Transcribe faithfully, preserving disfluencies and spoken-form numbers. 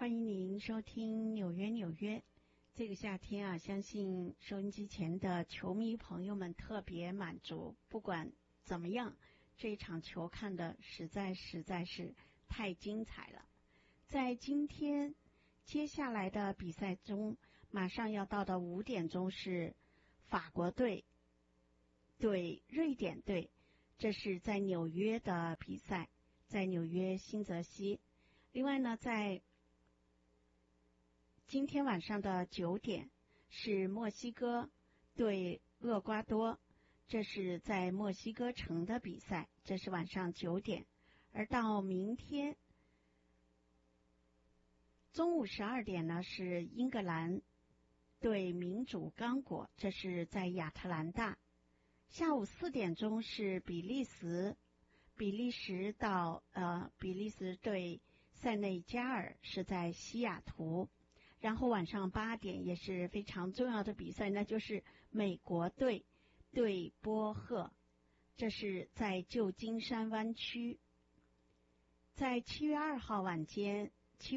欢迎您收听纽约纽约。这个夏天啊，相信收音机前的球迷朋友们特别满足，不管怎么样，这场球看的实在实在是太精彩了。在今天接下来的比赛中，马上要到的五点钟是法国队对瑞典队，这是在纽约的比赛，在纽约新泽西。另外呢，在今天晚上的九点是墨西哥对厄瓜多，这是在墨西哥城的比赛，这是晚上九点。而到明天中午十二点呢，是英格兰对民主刚果，这是在亚特兰大。下午四点钟是比利时，比利时到呃比利时对塞内加尔，是在西雅图。然后晚上八点也是非常重要的比赛，那就是美国队对波赫，这是在旧金山湾区。在七月二号晚间，